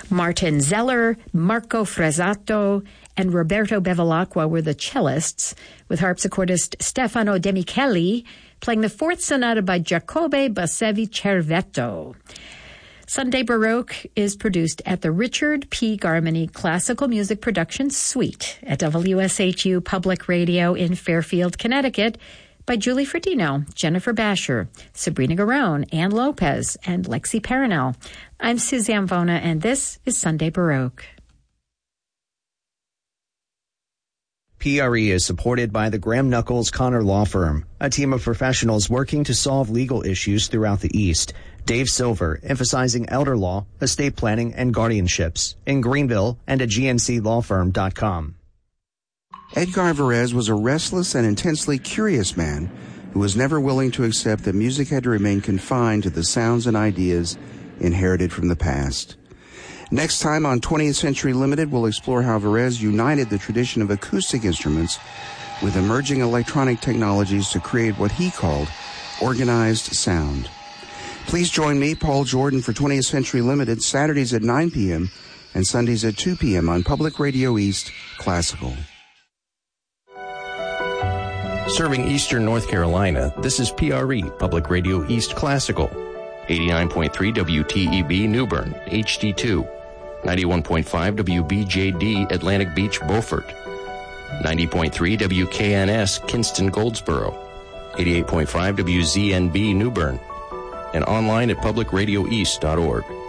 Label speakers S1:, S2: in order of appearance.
S1: Martin Zeller, Marco Fresato, and Roberto Bevilacqua were the cellists, with harpsichordist Stefano De Micheli playing the fourth sonata by Giacobbe Bassevi Cervetto. Sunday Baroque is produced at the Richard P. Garmany Classical Music Production Suite at WSHU Public Radio in Fairfield, Connecticut, by Julie Fratino, Jennifer Basher, Sabrina Garone, Ann Lopez, and Lexi Paranel. I'm Suzanne Vona, and this is Sunday Baroque.
S2: PRE is supported by the Graham Knuckles Connor Law Firm, a team of professionals working to solve legal issues throughout the East. Dave Silver, emphasizing elder law, estate planning, and guardianships in Greenville and at gnclawfirm.com.
S3: Edgar Varese was a restless and intensely curious man who was never willing to accept that music had to remain confined to the sounds and ideas inherited from the past. Next time on 20th Century Limited, we'll explore how Varese united the tradition of acoustic instruments with emerging electronic technologies to create what he called organized sound. Please join me, Paul Jordan, for 20th Century Limited, Saturdays at 9 p.m. and Sundays at 2 p.m. on Public Radio East Classical.
S4: Serving Eastern North Carolina, this is PRE, Public Radio East Classical. 89.3 WTEB New Bern, HD2. 91.5 WBJD Atlantic Beach, Beaufort. 90.3 WKNS Kinston, Goldsboro. 88.5 WZNB New Bern. And online at publicradioeast.org.